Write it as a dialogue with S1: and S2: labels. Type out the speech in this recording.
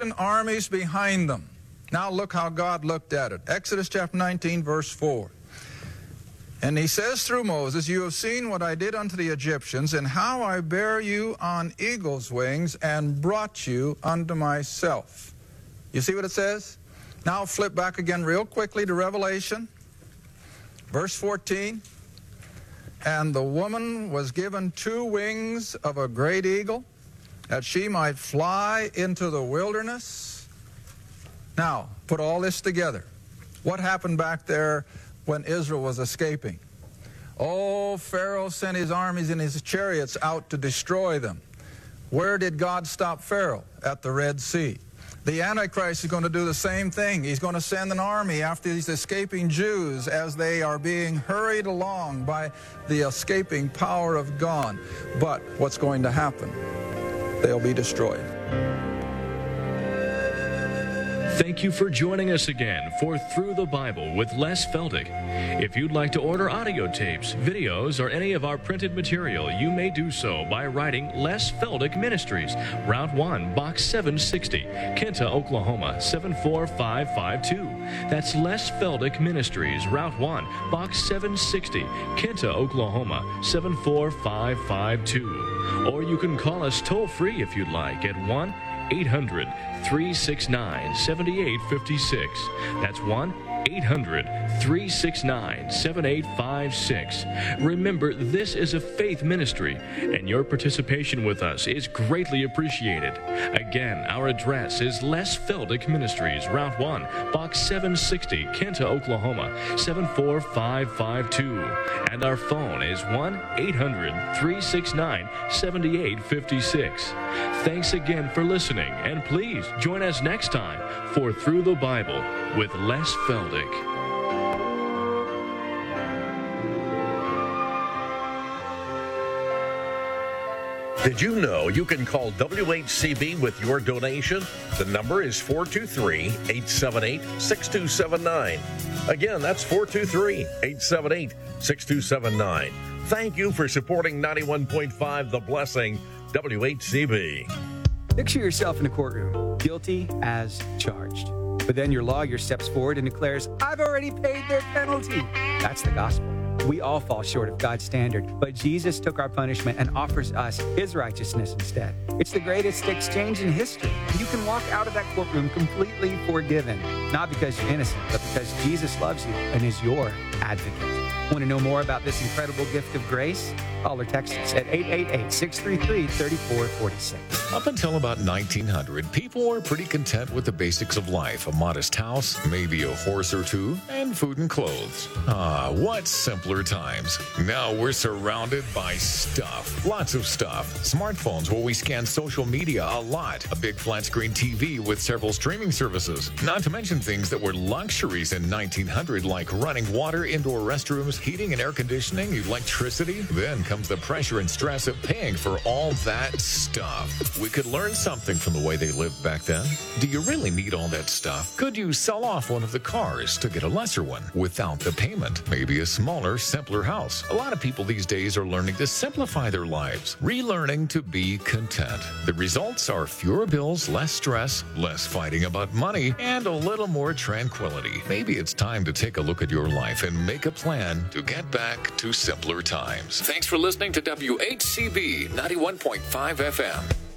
S1: Egyptian armies behind them. Now look how God looked at it. Exodus chapter 19, verse 4. And he says through Moses, you have seen what I did unto the Egyptians, and how I bare you on eagle's wings and brought you unto myself. You see what it says? Now flip back again real quickly to Revelation, verse 14. And the woman was given 2 wings of a great eagle, that she might fly into the wilderness. Now, put all this together. What happened back there when Israel was escaping? Oh, Pharaoh sent his armies and his chariots out to destroy them. Where did God stop Pharaoh? At the Red Sea. The Antichrist is going to do the same thing. He's going to send an army after these escaping Jews as they are being hurried along by the escaping power of God. But what's going to happen? They'll be destroyed.
S2: Thank you for joining us again for Through the Bible with Les Feldick. If you'd like to order audio tapes, videos, or any of our printed material, you may do so by writing Les Feldick Ministries, Route 1, Box 760, Kinta, Oklahoma, 74552. That's Les Feldick Ministries, Route 1, Box 760, Kinta, Oklahoma, 74552. Or you can call us toll-free if you'd like at 1-800-369-7856. That's 1-800-369-7856. Remember, this is a faith ministry, and your participation with us is greatly appreciated. Again, our address is Les Feldick Ministries, Route 1, Box 760, Kinta, Oklahoma, 74552. And our phone is 1-800-369-7856. Thanks again for listening, and please join us next time for Through the Bible with Les Feldick.
S3: Did you know you can call WHCB with your donation? The number is 423-878-6279. Again, that's 423-878-6279. Thank you for supporting 91.5 The Blessing, WHCB.
S4: Picture yourself in a courtroom, guilty as charged. But then your lawyer steps forward and declares, I've already paid their penalty. That's the gospel. We all fall short of God's standard, but Jesus took our punishment and offers us his righteousness instead. It's the greatest exchange in history. You can walk out of that courtroom completely forgiven, not because you're innocent, but because Jesus loves you and is your advocate. Want to know more about this incredible gift of grace? Call or text us at 888-633-3446.
S5: Up until about 1900, people were pretty content with the basics of life. A modest house, maybe a horse or two, and food and clothes. Ah, what simpler times. Now we're surrounded by stuff. Lots of stuff. Smartphones where we scan social media a lot. A big flat screen TV with several streaming services. Not to mention things that were luxuries in 1900 like running water, indoor restrooms, heating and air conditioning, electricity. Then comes the pressure and stress of paying for all that stuff. We could learn something from the way they lived back then. Do you really need all that stuff? Could you sell off one of the cars to get a lesser one without the payment? Maybe a smaller, simpler house. A lot of people these days are learning to simplify their lives, relearning to be content. The results are fewer bills, less stress, less fighting about money, and a little more tranquility. Maybe it's time to take a look at your life and make a plan to get back to simpler times. Thanks for listening to WHCB 91.5 FM.